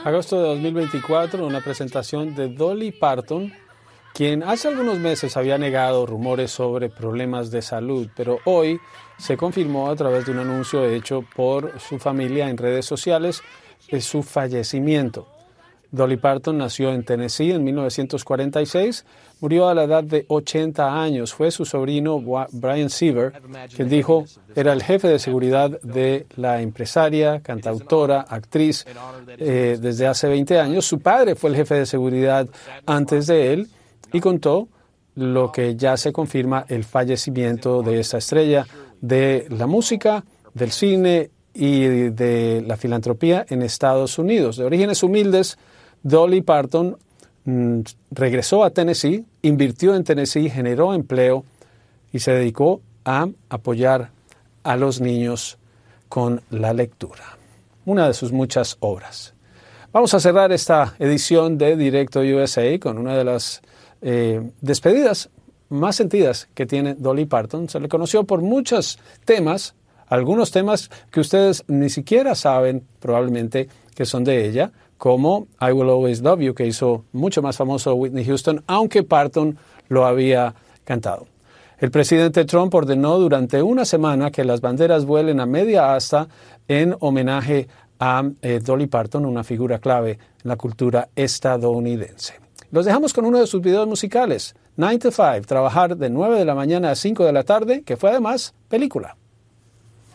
Agosto de 2024, una presentación de Dolly Parton, quien hace algunos meses había negado rumores sobre problemas de salud, pero hoy se confirmó a través de un anuncio hecho por su familia en redes sociales su fallecimiento. Dolly Parton nació en Tennessee en 1946, murió a la edad de 80 años. Fue su sobrino Brian Seaver quien dijo era el jefe de seguridad de la empresaria, cantautora, actriz desde hace 20 años. Su padre fue el jefe de seguridad antes de él y contó lo que ya se confirma, el fallecimiento de esta estrella de la música, del cine y de la filantropía en Estados Unidos. De orígenes humildes, Dolly Parton regresó a Tennessee, invirtió en Tennessee, generó empleo y se dedicó a apoyar a los niños con la lectura. Una de sus muchas obras. Vamos a cerrar esta edición de Directo USA con una de las despedidas más sentidas que tiene Dolly Parton. Se le conoció por muchos temas, algunos temas que ustedes ni siquiera saben probablemente que son de ella, como I Will Always Love You, que hizo mucho más famoso Whitney Houston, aunque Parton lo había cantado. El presidente Trump ordenó durante una semana que las banderas vuelen a media asta en homenaje a Dolly Parton, una figura clave en la cultura estadounidense. Los dejamos con uno de sus videos musicales, 9 to 5, trabajar de 9 de la mañana a 5 de la tarde, que fue además película.